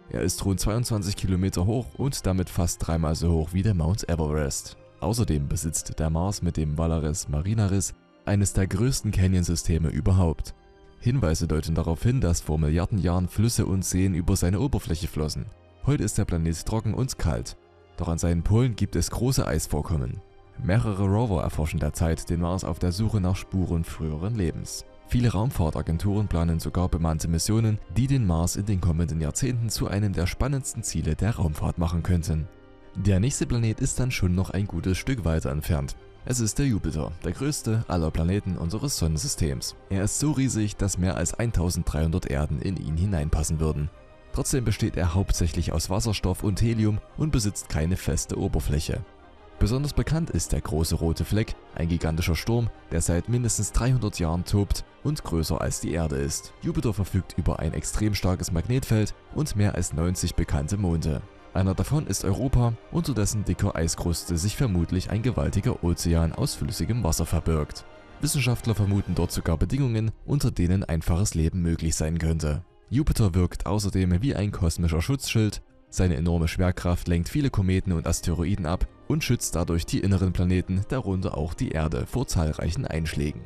Er ist rund 22 Kilometer hoch und damit fast dreimal so hoch wie der Mount Everest. Außerdem besitzt der Mars mit dem Valaris Marinaris eines der größten Canyonsysteme überhaupt. Hinweise deuten darauf hin, dass vor Milliarden Jahren Flüsse und Seen über seine Oberfläche flossen. Heute ist der Planet trocken und kalt, doch an seinen Polen gibt es große Eisvorkommen. Mehrere Rover erforschen derzeit den Mars auf der Suche nach Spuren früheren Lebens. Viele Raumfahrtagenturen planen sogar bemannte Missionen, die den Mars in den kommenden Jahrzehnten zu einem der spannendsten Ziele der Raumfahrt machen könnten. Der nächste Planet ist dann schon noch ein gutes Stück weiter entfernt. Es ist der Jupiter, der größte aller Planeten unseres Sonnensystems. Er ist so riesig, dass mehr als 1300 Erden in ihn hineinpassen würden. Trotzdem besteht er hauptsächlich aus Wasserstoff und Helium und besitzt keine feste Oberfläche. Besonders bekannt ist der große rote Fleck, ein gigantischer Sturm, der seit mindestens 300 Jahren tobt und größer als die Erde ist. Jupiter verfügt über ein extrem starkes Magnetfeld und mehr als 90 bekannte Monde. Einer davon ist Europa, unter dessen dicker Eiskruste sich vermutlich ein gewaltiger Ozean aus flüssigem Wasser verbirgt. Wissenschaftler vermuten dort sogar Bedingungen, unter denen einfaches Leben möglich sein könnte. Jupiter wirkt außerdem wie ein kosmischer Schutzschild. Seine enorme Schwerkraft lenkt viele Kometen und Asteroiden ab und schützt dadurch die inneren Planeten, darunter auch die Erde, vor zahlreichen Einschlägen.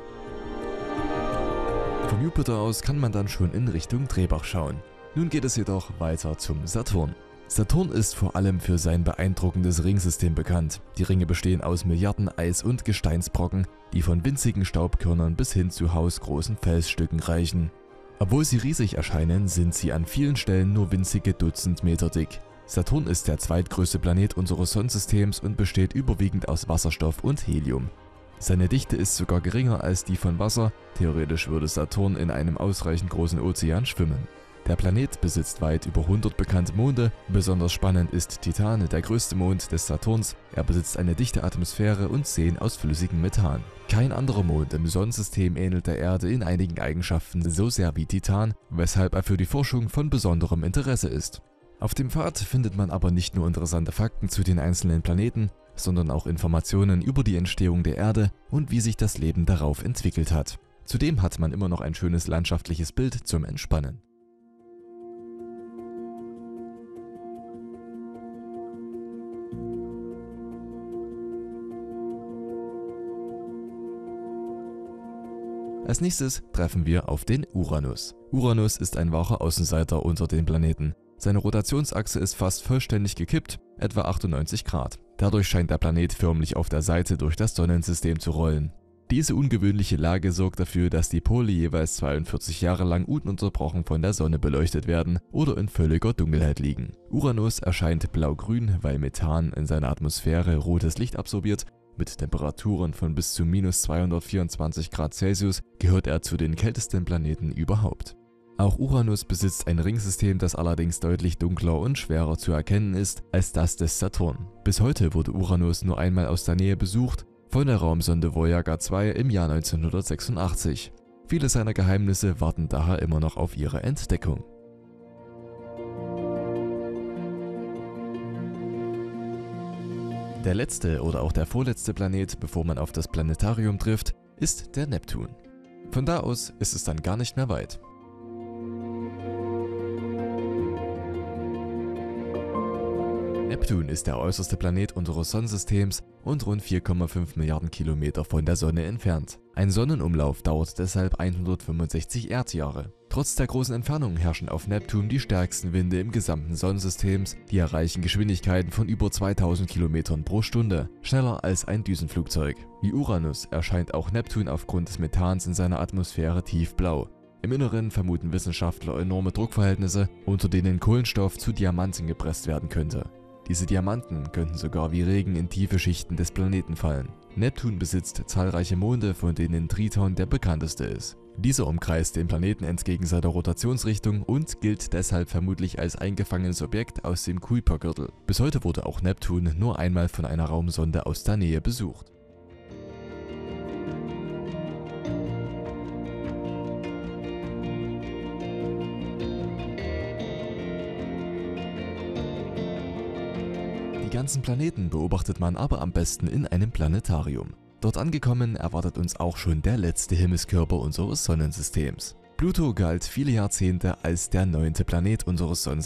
Vom Jupiter aus kann man dann schon in Richtung Drehbach schauen. Nun geht es jedoch weiter zum Saturn. Saturn ist vor allem für sein beeindruckendes Ringsystem bekannt. Die Ringe bestehen aus Milliarden Eis- und Gesteinsbrocken, die von winzigen Staubkörnern bis hin zu hausgroßen Felsstücken reichen. Obwohl sie riesig erscheinen, sind sie an vielen Stellen nur winzige Dutzend Meter dick. Saturn ist der zweitgrößte Planet unseres Sonnensystems und besteht überwiegend aus Wasserstoff und Helium. Seine Dichte ist sogar geringer als die von Wasser, theoretisch würde Saturn in einem ausreichend großen Ozean schwimmen. Der Planet besitzt weit über 100 bekannte Monde, besonders spannend ist Titan, der größte Mond des Saturns. Er besitzt eine dichte Atmosphäre und Seen aus flüssigem Methan. Kein anderer Mond im Sonnensystem ähnelt der Erde in einigen Eigenschaften so sehr wie Titan, weshalb er für die Forschung von besonderem Interesse ist. Auf dem Pfad findet man aber nicht nur interessante Fakten zu den einzelnen Planeten, sondern auch Informationen über die Entstehung der Erde und wie sich das Leben darauf entwickelt hat. Zudem hat man immer noch ein schönes landschaftliches Bild zum Entspannen. Als nächstes treffen wir auf den Uranus. Uranus ist ein wahrer Außenseiter unter den Planeten. Seine Rotationsachse ist fast vollständig gekippt, etwa 98 Grad. Dadurch scheint der Planet förmlich auf der Seite durch das Sonnensystem zu rollen. Diese ungewöhnliche Lage sorgt dafür, dass die Pole jeweils 42 Jahre lang ununterbrochen von der Sonne beleuchtet werden oder in völliger Dunkelheit liegen. Uranus erscheint blau-grün, weil Methan in seiner Atmosphäre rotes Licht absorbiert. Mit Temperaturen von bis zu minus 224 Grad Celsius gehört er zu den kältesten Planeten überhaupt. Auch Uranus besitzt ein Ringsystem, das allerdings deutlich dunkler und schwerer zu erkennen ist als das des Saturn. Bis heute wurde Uranus nur einmal aus der Nähe besucht, von der Raumsonde Voyager 2 im Jahr 1986. Viele seiner Geheimnisse warten daher immer noch auf ihre Entdeckung. Der letzte oder auch der vorletzte Planet, bevor man auf das Planetarium trifft, ist der Neptun. Von da aus ist es dann gar nicht mehr weit. Neptun ist der äußerste Planet unseres Sonnensystems und rund 4,5 Milliarden Kilometer von der Sonne entfernt. Ein Sonnenumlauf dauert deshalb 165 Erdjahre. Trotz der großen Entfernung herrschen auf Neptun die stärksten Winde im gesamten Sonnensystems. Die erreichen Geschwindigkeiten von über 2000 Kilometern pro Stunde, schneller als ein Düsenflugzeug. Wie Uranus erscheint auch Neptun aufgrund des Methans in seiner Atmosphäre tiefblau. Im Inneren vermuten Wissenschaftler enorme Druckverhältnisse, unter denen Kohlenstoff zu Diamanten gepresst werden könnte. Diese Diamanten könnten sogar wie Regen in tiefe Schichten des Planeten fallen. Neptun besitzt zahlreiche Monde, von denen Triton der bekannteste ist. Dieser umkreist den Planeten entgegen seiner Rotationsrichtung und gilt deshalb vermutlich als eingefangenes Objekt aus dem Kuipergürtel. Bis heute wurde auch Neptun nur einmal von einer Raumsonde aus der Nähe besucht. Die ganzen Planeten beobachtet man aber am besten in einem Planetarium. Dort angekommen erwartet uns auch schon der letzte Himmelskörper unseres Sonnensystems. Pluto galt viele Jahrzehnte als der 9. Planet unseres Sonnensystems.